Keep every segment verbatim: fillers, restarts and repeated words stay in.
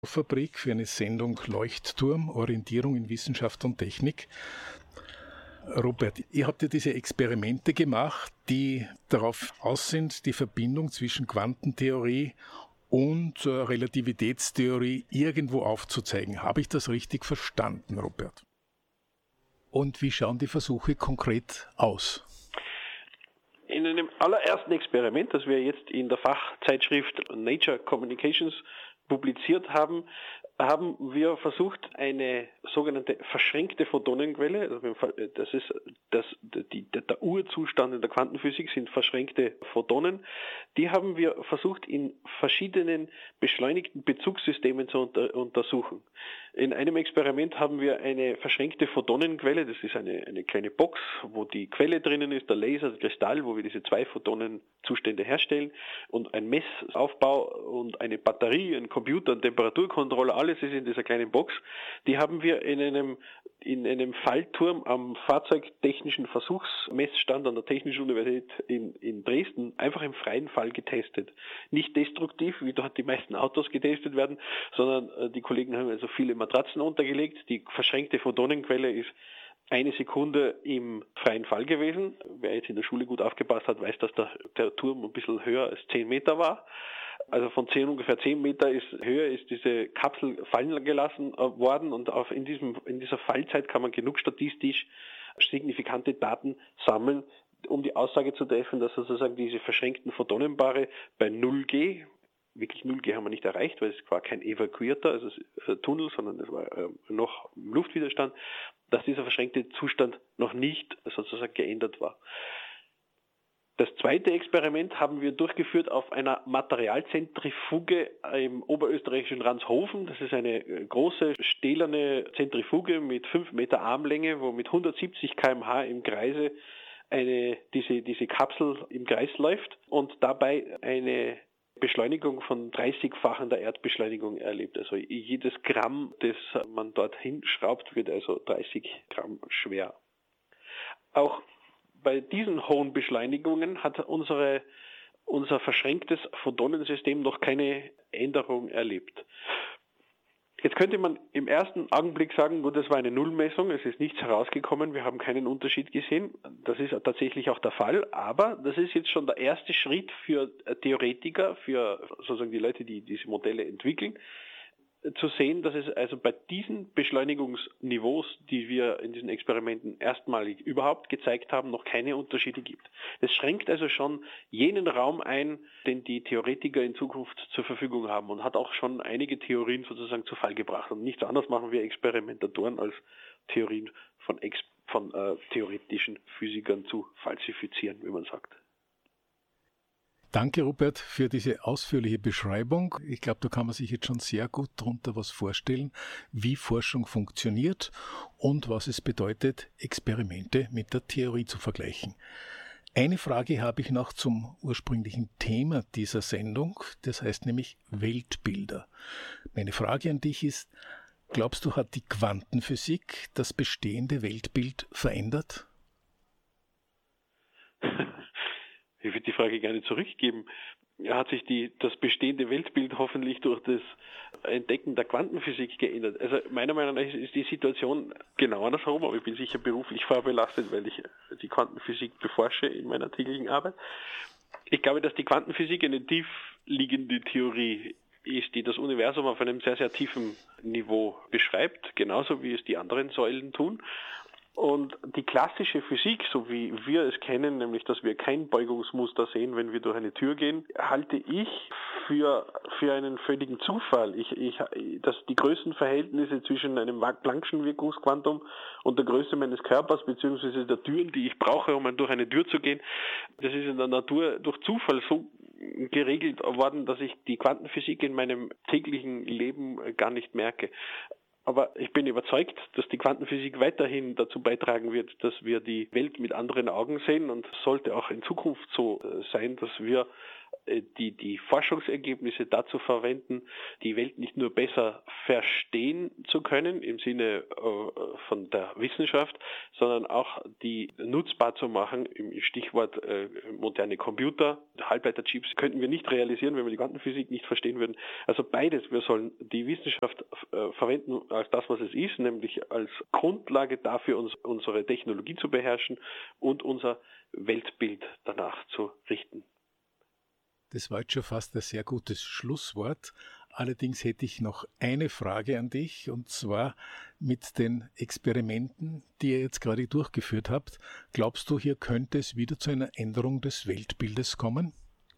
Fabrik für eine Sendung Leuchtturm, Orientierung in Wissenschaft und Technik. Robert, ihr habt ja diese Experimente gemacht, die darauf aus sind, die Verbindung zwischen Quantentheorie und äh, Relativitätstheorie irgendwo aufzuzeigen. Habe ich das richtig verstanden, Robert? Und wie schauen die Versuche konkret aus? In einem allerersten Experiment, das wir jetzt in der Fachzeitschrift Nature Communications publiziert haben, haben wir versucht, eine sogenannte verschränkte Photonenquelle, das ist das, die, der Urzustand in der Quantenphysik sind verschränkte Photonen, die haben wir versucht in verschiedenen beschleunigten Bezugssystemen zu unter, untersuchen. In einem Experiment haben wir eine verschränkte Photonenquelle, das ist eine, eine kleine Box, wo die Quelle drinnen ist, der Laser, der Kristall, wo wir diese zwei Photonenzustände herstellen und ein Messaufbau und eine Batterie, ein Computer, ein Temperaturcontroller, alles ist in dieser kleinen Box. Die haben wir in einem in einem Fallturm am Fahrzeugtechnischen Versuchsmessstand an der Technischen Universität in, in Dresden einfach im freien Fall getestet. Nicht destruktiv, wie dort die meisten Autos getestet werden, sondern die Kollegen haben also viele Matratzen untergelegt. Die verschränkte Photonenquelle ist eine Sekunde im freien Fall gewesen. Wer jetzt in der Schule gut aufgepasst hat, weiß, dass der, der Turm ein bisschen höher als zehn Meter war. Also von zehn, ungefähr zehn Meter ist, höher ist diese Kapsel fallen gelassen worden und auf in, diesem, in dieser Fallzeit kann man genug statistisch signifikante Daten sammeln, um die Aussage zu treffen, dass sozusagen diese verschränkten Photonenpaare bei null G, wirklich null G haben wir nicht erreicht, weil es war kein evakuierter also äh, Tunnel, sondern es war äh, noch Luftwiderstand, dass dieser verschränkte Zustand noch nicht sozusagen geändert war. Das zweite Experiment haben wir durchgeführt auf einer Materialzentrifuge im oberösterreichischen Ranshofen. Das ist eine große stählerne Zentrifuge mit fünf Meter Armlänge, wo mit hundertsiebzig Kilometer pro Stunde im Kreise eine, diese, diese Kapsel im Kreis läuft und dabei eine Beschleunigung von dreißigfachen der Erdbeschleunigung erlebt. Also jedes Gramm, das man dorthin schraubt, wird also dreißig Gramm schwer. Auch bei diesen hohen Beschleunigungen hat unsere, unser verschränktes Photonensystem noch keine Änderung erlebt. Jetzt könnte man im ersten Augenblick sagen, gut, das war eine Nullmessung, es ist nichts herausgekommen, wir haben keinen Unterschied gesehen. Das ist tatsächlich auch der Fall, aber das ist jetzt schon der erste Schritt für Theoretiker, für sozusagen die Leute, die diese Modelle entwickeln, zu sehen, dass es also bei diesen Beschleunigungsniveaus, die wir in diesen Experimenten erstmalig überhaupt gezeigt haben, noch keine Unterschiede gibt. Das schränkt also schon jenen Raum ein, den die Theoretiker in Zukunft zur Verfügung haben und hat auch schon einige Theorien sozusagen zu Fall gebracht. Und nichts anderes machen wir Experimentatoren als Theorien von, Ex- von äh, theoretischen Physikern zu falsifizieren, wie man sagt. Danke, Robert, für diese ausführliche Beschreibung. Ich glaube, da kann man sich jetzt schon sehr gut darunter was vorstellen, wie Forschung funktioniert und was es bedeutet, Experimente mit der Theorie zu vergleichen. Eine Frage habe ich noch zum ursprünglichen Thema dieser Sendung, das heißt nämlich Weltbilder. Meine Frage an dich ist, glaubst du, hat die Quantenphysik das bestehende Weltbild verändert? Ich würde die Frage gerne zurückgeben. Hat sich die, das bestehende Weltbild hoffentlich durch das Entdecken der Quantenphysik geändert? Also meiner Meinung nach ist die Situation genau andersherum, aber ich bin sicher beruflich vorbelastet, weil ich die Quantenphysik beforsche in meiner täglichen Arbeit. Ich glaube, dass die Quantenphysik eine tiefliegende Theorie ist, die das Universum auf einem sehr, sehr tiefen Niveau beschreibt, genauso wie es die anderen Säulen tun. Und die klassische Physik, so wie wir es kennen, nämlich dass wir kein Beugungsmuster sehen, wenn wir durch eine Tür gehen, halte ich für für einen völligen Zufall. Ich, ich, dass die Größenverhältnisse zwischen einem Planck'schen Wirkungsquantum und der Größe meines Körpers beziehungsweise der Türen, die ich brauche, um durch eine Tür zu gehen, das ist in der Natur durch Zufall so geregelt worden, dass ich die Quantenphysik in meinem täglichen Leben gar nicht merke. Aber ich bin überzeugt, dass die Quantenphysik weiterhin dazu beitragen wird, dass wir die Welt mit anderen Augen sehen und es sollte auch in Zukunft so sein, dass wir die, die Forschungsergebnisse dazu verwenden, die Welt nicht nur besser verstehen zu können im Sinne äh, von der Wissenschaft, sondern auch die nutzbar zu machen, im Stichwort äh, moderne Computer, Halbleiterchips könnten wir nicht realisieren, wenn wir die Quantenphysik nicht verstehen würden. Also beides, wir sollen die Wissenschaft äh, verwenden als das, was es ist, nämlich als Grundlage dafür, uns, unsere Technologie zu beherrschen und unser Weltbild danach zu richten. Das war jetzt schon fast ein sehr gutes Schlusswort. Allerdings hätte ich noch eine Frage an dich, und zwar mit den Experimenten, die ihr jetzt gerade durchgeführt habt. Glaubst du, hier könnte es wieder zu einer Änderung des Weltbildes kommen?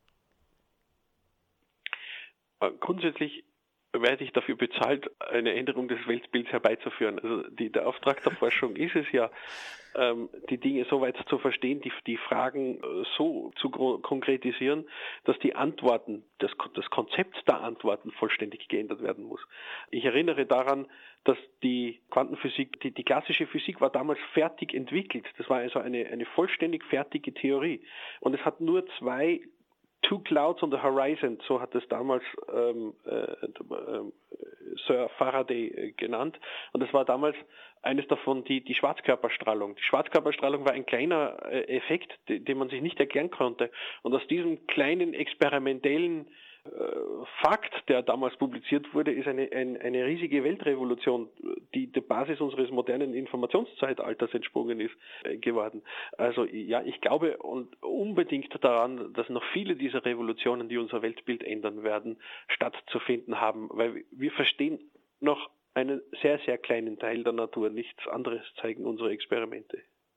Grundsätzlich werde ich dafür bezahlt, eine Änderung des Weltbilds herbeizuführen. Also die, der Auftrag der Forschung ist es ja, ähm, die Dinge so weit zu verstehen, die, die Fragen äh, so zu gro- konkretisieren, dass die Antworten, das, das Konzept der Antworten vollständig geändert werden muss. Ich erinnere daran, dass die Quantenphysik, die, die klassische Physik war damals fertig entwickelt. Das war also eine, eine vollständig fertige Theorie. Und es hat nur zwei Two Clouds on the Horizon, so hat es damals ähm, äh, äh, Sir Faraday äh, genannt. Und es war damals eines davon die, die Schwarzkörperstrahlung. Die Schwarzkörperstrahlung war ein kleiner äh, Effekt, de, den man sich nicht erklären konnte. Und aus diesem kleinen experimentellen äh, Fakt, der damals publiziert wurde, ist eine, ein, eine riesige Weltrevolution, die der Basis unseres modernen Informationszeitalters entsprungen ist, äh, geworden. Also ja, ich glaube und unbedingt daran, dass noch viele dieser Revolutionen, die unser Weltbild ändern werden, stattzufinden haben, weil wir verstehen noch einen sehr, sehr kleinen Teil der Natur. Nichts anderes zeigen unsere Experimente.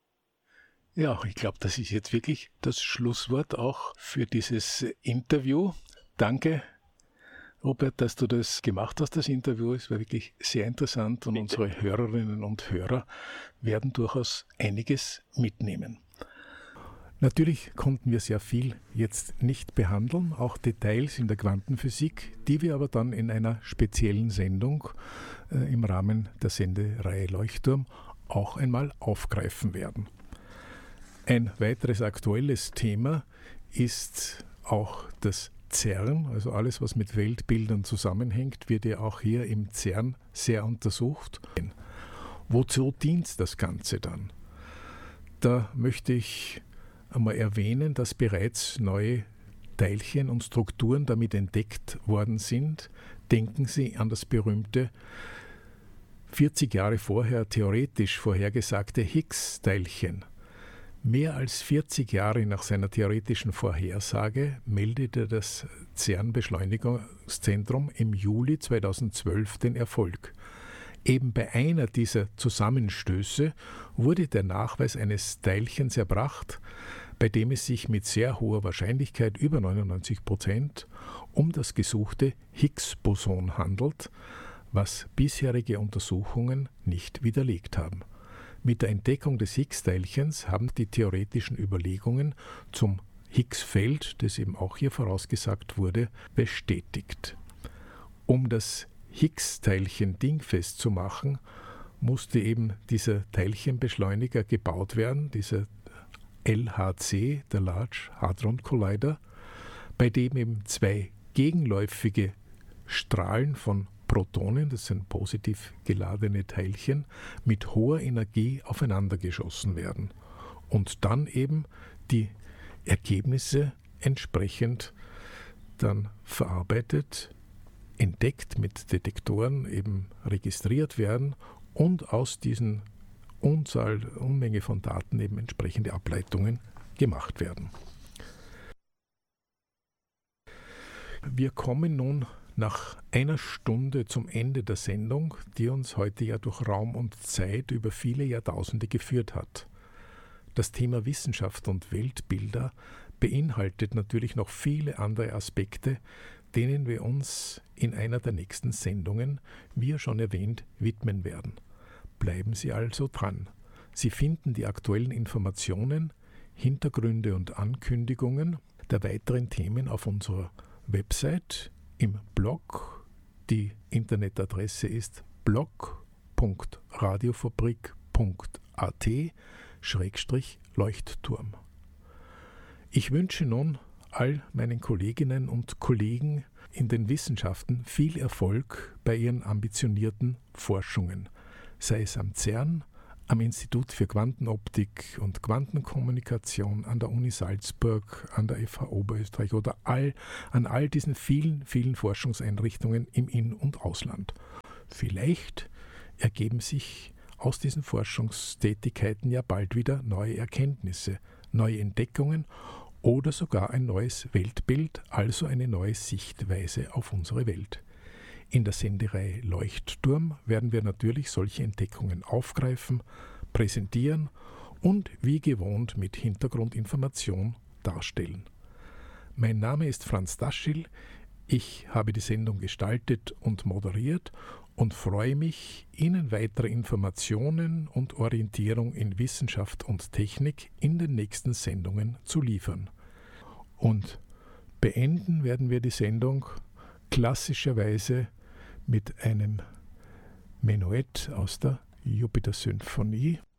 Ja, ich glaube, das ist jetzt wirklich das Schlusswort auch für dieses Interview. Danke, Robert, dass du das gemacht hast, das Interview. Es war wirklich sehr interessant und Bitte. Unsere Hörerinnen und Hörer werden durchaus einiges mitnehmen. Natürlich konnten wir sehr viel jetzt nicht behandeln, auch Details in der Quantenphysik, die wir aber dann in einer speziellen Sendung äh, im Rahmen der Sendereihe Leuchtturm auch einmal aufgreifen werden. Ein weiteres aktuelles Thema ist auch das CERN, also alles, was mit Weltbildern zusammenhängt, wird ja auch hier im CERN sehr untersucht. Wozu dient das Ganze dann? Da möchte ich einmal erwähnen, dass bereits neue Teilchen und Strukturen damit entdeckt worden sind. Denken Sie an das berühmte vierzig Jahre vorher theoretisch vorhergesagte Higgs-Teilchen. Mehr als vierzig Jahre nach seiner theoretischen Vorhersage meldete das CERN-Beschleunigungszentrum im Juli zweitausendzwölf den Erfolg. Eben bei einer dieser Zusammenstöße wurde der Nachweis eines Teilchens erbracht, bei dem es sich mit sehr hoher Wahrscheinlichkeit, über neunundneunzig Prozent, um das gesuchte Higgs-Boson handelt, was bisherige Untersuchungen nicht widerlegt haben. Mit der Entdeckung des Higgs-Teilchens haben die theoretischen Überlegungen zum Higgs-Feld, das eben auch hier vorausgesagt wurde, bestätigt. Um das Higgs-Teilchen dingfest zu machen, musste eben dieser Teilchenbeschleuniger gebaut werden, dieser L H C, der Large Hadron Collider, bei dem eben zwei gegenläufige Strahlen von Protonen, das sind positiv geladene Teilchen, mit hoher Energie aufeinandergeschossen werden und dann eben die Ergebnisse entsprechend dann verarbeitet, entdeckt, mit Detektoren eben registriert werden und aus diesen Unzahl, Unmenge von Daten eben entsprechende Ableitungen gemacht werden. Wir kommen nun nach einer Stunde zum Ende der Sendung, die uns heute ja durch Raum und Zeit über viele Jahrtausende geführt hat. Das Thema Wissenschaft und Weltbilder beinhaltet natürlich noch viele andere Aspekte, denen wir uns in einer der nächsten Sendungen, wie schon erwähnt, widmen werden. Bleiben Sie also dran. Sie finden die aktuellen Informationen, Hintergründe und Ankündigungen der weiteren Themen auf unserer Website, im Blog. Die Internetadresse ist blog punkt radiofabrik punkt a t Schrägstrich Leuchtturm. Ich wünsche nun all meinen Kolleginnen und Kollegen in den Wissenschaften viel Erfolg bei ihren ambitionierten Forschungen, sei es am CERN, am Institut für Quantenoptik und Quantenkommunikation an der Uni Salzburg, an der F H Oberösterreich oder all, an all diesen vielen, vielen Forschungseinrichtungen im In- und Ausland. Vielleicht ergeben sich aus diesen Forschungstätigkeiten ja bald wieder neue Erkenntnisse, neue Entdeckungen oder sogar ein neues Weltbild, also eine neue Sichtweise auf unsere Welt. In der Sendereihe Leuchtturm werden wir natürlich solche Entdeckungen aufgreifen, präsentieren und wie gewohnt mit Hintergrundinformation darstellen. Mein Name ist Franz Daschil, ich habe die Sendung gestaltet und moderiert und freue mich, Ihnen weitere Informationen und Orientierung in Wissenschaft und Technik in den nächsten Sendungen zu liefern. Und beenden werden wir die Sendung klassischerweise mit einem Menuett aus der Jupiter-Symphonie.